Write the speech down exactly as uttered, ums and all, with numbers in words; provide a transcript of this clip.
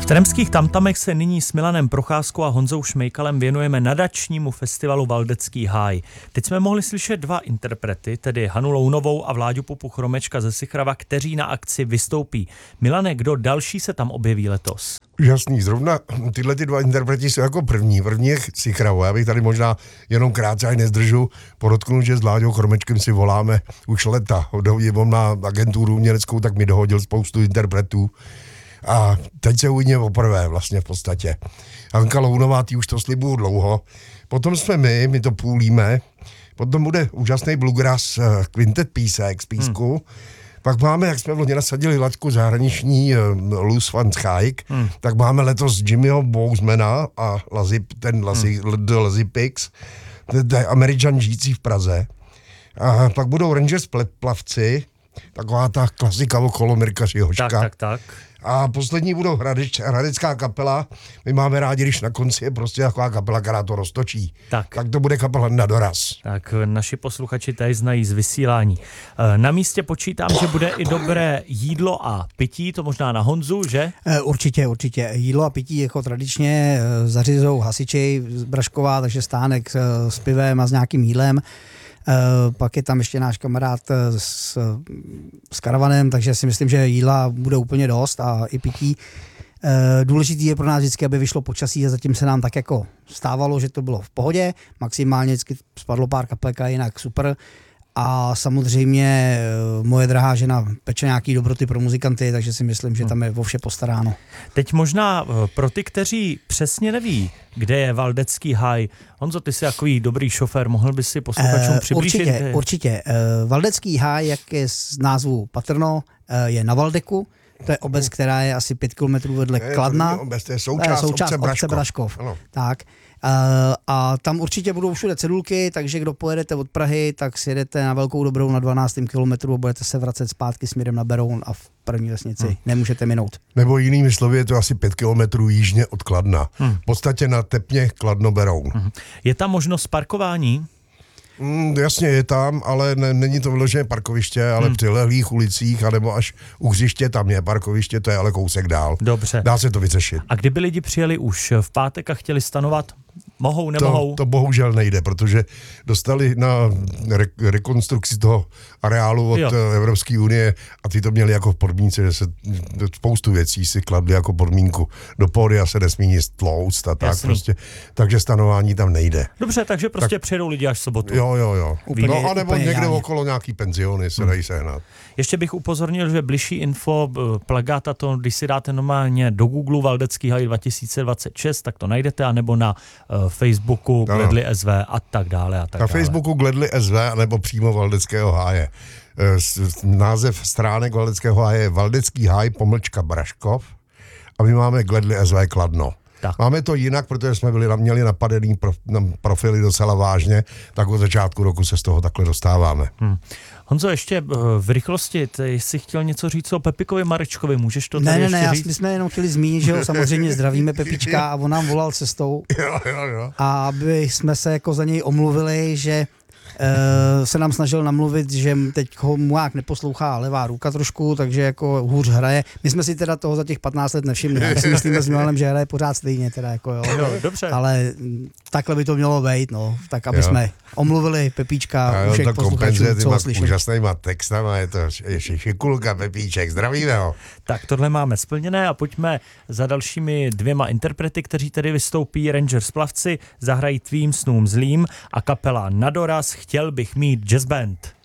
V Tremských tamtamech se nyní s Milanem Procházkou a Honzou Šmejkalem věnujeme nadačnímu festivalu Valdecký háj. Teď jsme mohli slyšet dva interprety, tedy Hanu Lounovou a Vláďu Pupu Chromečka ze Sichrava, kteří na akci vystoupí. Milane, kdo další se tam objeví letos? Jasný, zrovna tyhle ty dva interpreti jsou jako první. První je Sichravo. Já bych tady možná jenom krátce, aj nezdržu, podotknu, že s Vláďou Chromečkem si voláme už leta. On má agenturu uměleckou, tak mi dohodil spoustu interpretů. A teď se uvidíme poprvé vlastně v podstatě. Hanka Lounová, ty už to slibuju dlouho. Potom jsme my, my to půlíme. Potom bude úžasný bluegrass Quintet Písek z Písku. Hmm. Pak máme, jak jsme vlastně nasadili laťku zahraniční uh, Luz van Schaik, hmm. tak máme letos Jimmyho Bouzmana a Lazy, ten Lazy, hmm. The Lazy Pigs, to je Američan žijící v Praze. A pak budou Rangers plavci, taková ta klasika okolo Mirka Řihoška. Tak, tak, tak. A poslední budou hradeč, hradecká kapela. My máme rádi, když na konci je prostě taková kapela, která to roztočí. Tak, tak to bude kapela Na doraz. Tak naši posluchači tady znají z vysílání. Na místě počítám, že bude i dobré jídlo a pití, to možná na Honzu, že? Určitě, určitě. Jídlo a pití jako tradičně zařizou hasiči z Braškova, takže stánek s pivem a s nějakým jídlem. Uh, pak je tam ještě náš kamarád s, s karavanem, takže si myslím, že jídla bude úplně dost a i pití. Uh, důležitý je pro nás vždycky, aby vyšlo počasí a zatím se nám tak jako stávalo, že to bylo v pohodě. Maximálně vždycky spadlo pár kapek a jinak super. A samozřejmě moje drahá žena peče nějaký dobroty pro muzikanty, takže si myslím, že tam je o vše postaráno. Teď možná pro ty, kteří přesně neví, kde je Valdecký háj. Honzo, ty jsi takový dobrý šofér, mohl bys si posluchačům přiblížit? Určitě, určitě. Valdecký háj, jak je z názvu patrno, je na Valdeku. To je obec, která je asi pět kilometrů vedle je, Kladna. Obec, to je součást, to je součást obce Braškov. Obce Braškov. Tak. Uh, a tam určitě budou všude cedulky, takže kdo pojedete od Prahy, tak si jedete na Velkou Dobrou na dvanáctém kilometru a budete se vracet zpátky směrem na Beroun a v první vesnici hmm. nemůžete minout. Nebo jinými slovy je to asi pět kilometrů jižně od Kladna. Hmm. V podstatě na tepně Kladno-Beroun. Hmm. Je tam možnost parkování? Mm, jasně je tam, ale ne, není to vyložené parkoviště, ale hmm. v přilehlých ulicích, anebo až u hřiště tam je parkoviště, to je ale kousek dál. Dobře. Dá se to vyřešit. A kdyby lidi přijeli už v pátek a chtěli stanovat, mohou, nemohou? To, to bohužel nejde, protože dostali na re, rekonstrukci toho areálu od jo. Evropské unie a ty to měli jako v podmínce, že se spoustu věcí si kladli jako podmínku. Do pódia se nesmí nic tlouct a tak Jasný. prostě. Takže stanování tam nejde. Dobře, takže prostě tak, přijedou lidi až v sobotu. Jo, jo, jo. Úplně, no a nebo někde jáně. okolo nějaký penziony se hmm. dají sehnat. Ještě bych upozornil, že bližší info, plagáta to, když si dáte normálně do Google Valdecký háj dva tisíce dvacet šest, tak to najdete, anebo na uh, Facebooku Gledli S V a tak dále a tak Na dále. Facebooku Gledli S V nebo přímo Valdeckého háje. Název stránek Valdeckého háje je Valdecký háj pomlčka Braškov a my máme Gledli S V Kladno. Tak. Máme to jinak, protože jsme byli měli napadený prof, profily docela vážně, tak od začátku roku se z toho takhle dostáváme. Hmm. Honzo, ještě v rychlosti, ty jsi chtěl něco říct o Pepikovi Marečkovi, můžeš to tady ne, ještě ne, ne, říct? my jsme jenom chtěli zmínit, že ho samozřejmě zdravíme Pepička a on nám volal cestou, jo, jo, jo. a aby jsme se jako za něj omluvili, že Uh, se nám snažil namluvit, že teď ho mu jak neposlouchá levá ruka trošku, takže jako hůř hraje. My jsme si teda toho za těch patnáct let nevšimli. Já si myslíme s Milanem, že hraje pořád stejně, teda jako jo. jo dobře. Ale takhle by to mělo být, no. Tak aby jo. jsme omluvili Pepíčka a všech posluchačů, co ho slyšeli. Úžasnýma textama, je to ještě šikulka Pepíček, zdravíme ho. Tak tohle máme splněné a pojďme za dalšími dvěma interprety, kteří tedy vystoupí. Rangers plavci zahrají Tvým snům zlým a kapela Na doraz Chtěl bych mít jazz band.